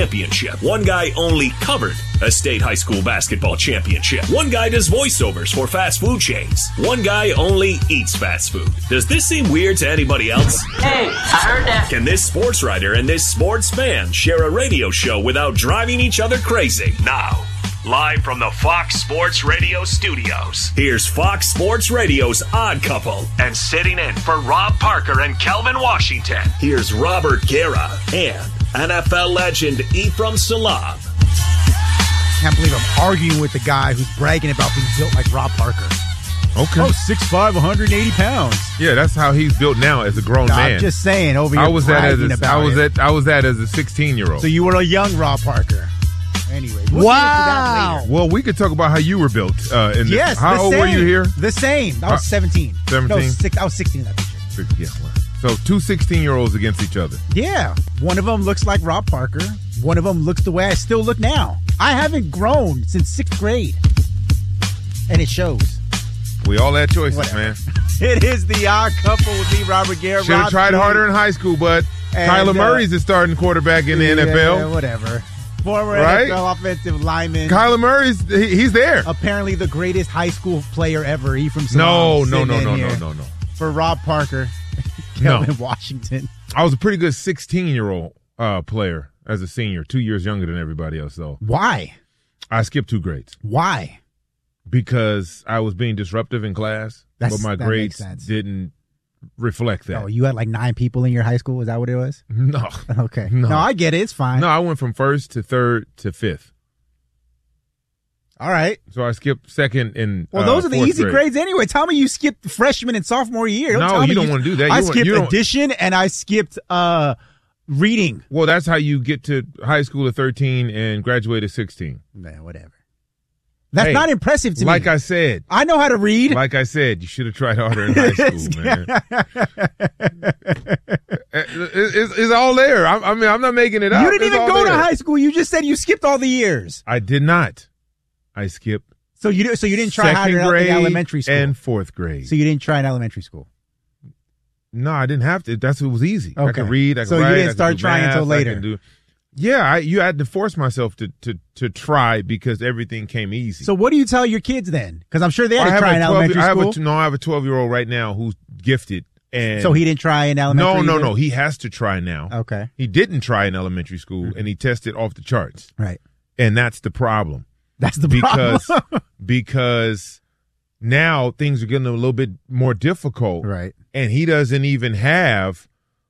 championship. One guy only covered a state high school basketball championship. One guy does voiceovers for fast food chains. One guy only eats fast food. Does this seem weird to anybody else? Hey, I heard that. Can this sports writer and this sports fan share a radio show without driving each other crazy? Now, live from the Fox Sports Radio studios, here's Fox Sports Radio's Odd Couple. And sitting in for Rob Parker and Kelvin Washington, here's Robert Guerra and NFL legend Ephraim Salaam. Can't believe I'm arguing with the guy who's bragging about being built like Rob Parker. Okay. Oh, 6'5", 180 pounds. Yeah, that's how he's built now as a grown man. I'm just saying, over here I was that bragging about it. I was that as a 16-year-old. So you were a young Rob Parker. Anyway, we'll wow. Well, we could talk about how you were built. Yes, how old were you here? The same. I was 17. 17? No, I was 16 in that picture. Yeah. So two 16-year-olds against each other. Yeah. One of them looks like Rob Parker. One of them looks the way I still look now. I haven't grown since 6th grade. And it shows. We all had choices, Whatever. man. It is the Odd Couple with me, Robert Guerra. Should have tried harder in high school, but Kyler Murray's the starting quarterback in the NFL. Yeah, whatever. Former Right? NFL offensive lineman. Kyler Murray's he's there. Apparently the greatest high school player ever. Ephraim Salaam. No. For Rob Parker, Kelvin Washington. I was a pretty good 16-year-old player as a senior, 2 years younger than everybody else, though. Why? I skipped 2 grades. Why? Because I was being disruptive in class, but my grades didn't reflect that. Oh, you had like 9 people in your high school? Is that what it was? No. Okay. No, I get it. It's fine. No, I went from 1st to 3rd to 5th. All right. So I skipped 2nd and Well, those are the 4th easy grade. grades anyway. Tell me you skipped freshman and sophomore year. No, you don't want to do that. I skipped addition and I skipped reading. Well, that's how you get to high school at 13 and graduate at 16. Man, whatever. That's not impressive to me. Like I said. I know how to read. Like I said, you should have tried harder in high school, man. It's all there. I mean, I'm not making it up. You didn't even go to high school. You just said you skipped all the years. I did not. I skipped. So you didn't try harder in elementary school and 4th grade. So you didn't try in elementary school. No, I didn't have to. It was easy. Okay. I could read. I could write. So you didn't start trying until later. You had to force myself to try because everything came easy. So what do you tell your kids then? Because I'm sure they had to try in elementary school. I have a 12-year-old right now who's gifted. And so he didn't try in elementary No. He has to try now. Okay. He didn't try in elementary school, and he tested off the charts. Right. And that's the problem. That's the problem. Because now things are getting a little bit more difficult. Right. And he doesn't even have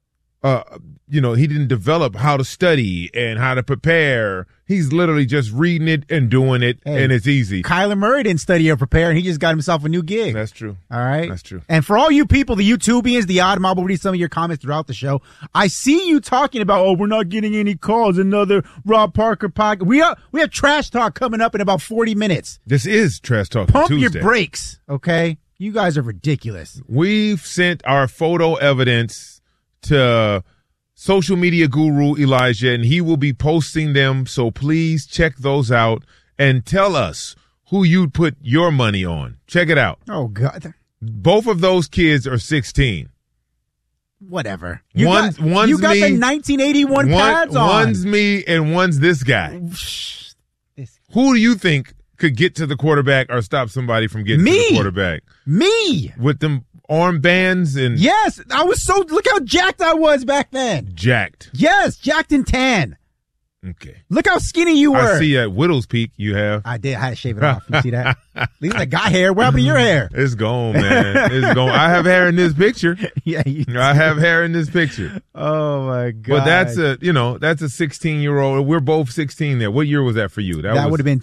he didn't develop how to study and how to prepare. He's literally just reading it and doing it, and it's easy. Kyler Murray didn't study or prepare, and he just got himself a new gig. That's true. All right? That's true. And for all you people, the YouTubians, the Odd Mob, we'll read some of your comments throughout the show. I see you talking about, we're not getting any calls, another Rob Parker podcast. We have Trash Talk coming up in about 40 minutes. This is Trash Talk Pump Tuesday. your brakes, okay? You guys are ridiculous. We've sent our photo evidence to social media guru Elijah, and he will be posting them. So please check those out and tell us who you'd put your money on. Check it out. Oh, God. Both of those kids are 16. Whatever. One's you got me, the 1981 pads on. One's me and one's this guy. Who do you think could get to the quarterback or stop somebody from getting to the quarterback? Me. With them armbands and... Yes, look how jacked I was back then. Jacked. Yes, jacked and tan. Okay. Look how skinny you were. I see at Widow's Peak you have. I did. I had to shave it off. You see that? At least I got hair. What happened to your hair? It's gone, man. It's gone. I have hair in this picture. Yeah, I have hair in this picture. Oh my God. But that's a 16-year-old. We're both 16 there. What year was that for you? That would have been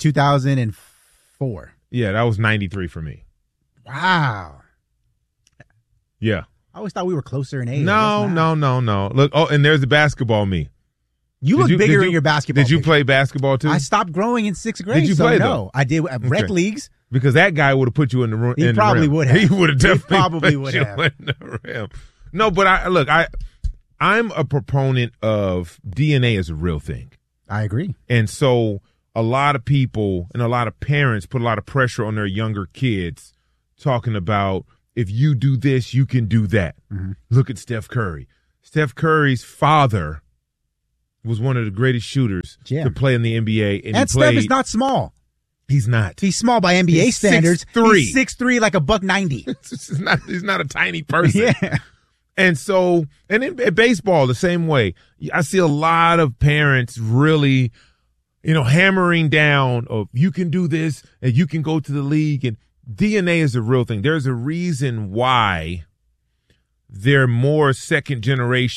2004. Yeah, that was 93 for me. Wow. Yeah. I always thought we were closer in age. No. Look, and there's the basketball me. You look bigger in your basketball. Did you play basketball too? I stopped growing in 6th grade. Did you play though? No, I did at rec leagues. Because that guy would have put you in the room. He probably would have. He would have definitely probably put would you have. in the rim. No, but I'm a proponent of DNA as a real thing. I agree. And so a lot of people and a lot of parents put a lot of pressure on their younger kids talking about, if you do this, you can do that. Mm-hmm. Look at Steph Curry. Steph Curry's father was one of the greatest shooters Yeah. to play in the NBA. And Steph is not small. He's not. He's small by NBA He's standards. 6'3". He's 6'3", like $190. He's not a tiny person. Yeah. And so, and in baseball, the same way. I see a lot of parents really, hammering down of you can do this and you can go to the league. And DNA is a real thing. There's a reason why they're more second generation